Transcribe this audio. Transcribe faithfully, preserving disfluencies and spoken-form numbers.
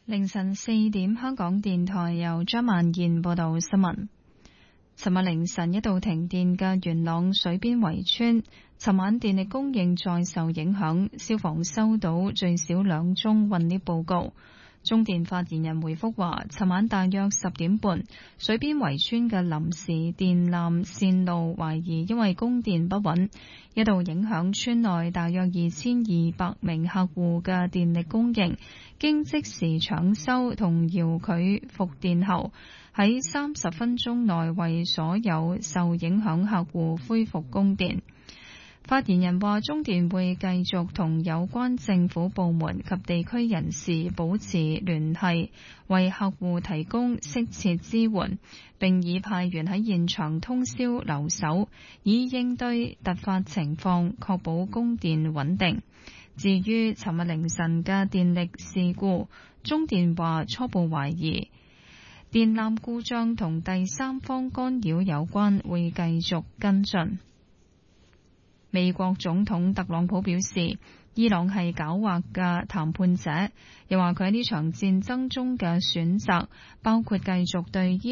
凌晨四點，香港電台由張萬燕報道新聞。尋日凌晨一度停電嘅元朗水邊圍村，尋晚電力供應再受影響，消防收到最少兩宗困 𨋢 報告。中電發言人回覆話，尋晚大約十點半，水邊圍村嘅臨時電纜線路懷疑因為供電不穩，一度影響村內大約二千二百名客戶嘅電力供應，經即時搶修同遙距復電後，喺三十分鐘內為所有受影響客戶恢復供電。發言人話，中電會繼續同有關政府部門及地區人士保持聯繫，為客戶提供適切支援，並已派員喺現場通宵留守，以應對突發情況，確保供電穩定。至於尋日凌晨嘅電力事故，中電話初步懷疑電纜故障同第三方干擾有關，會繼續跟進。美國總統特朗普表示，伊朗係狡猾嘅談判者，又話佢喺呢場戰爭中嘅選擇包括繼續對伊